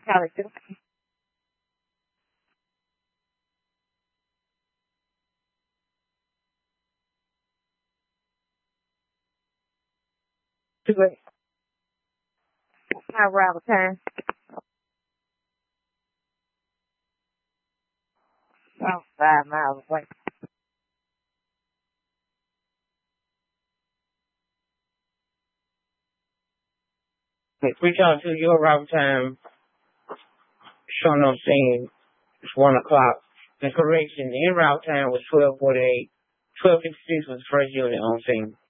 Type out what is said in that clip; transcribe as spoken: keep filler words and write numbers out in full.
Charlie, too. Too late. My arrival time. About five miles away. Okay, three times to your arrival time. Showing on scene. It's one o'clock. The correction, the en route time was twelve forty-eight. twelve fifty-six was the first unit on scene.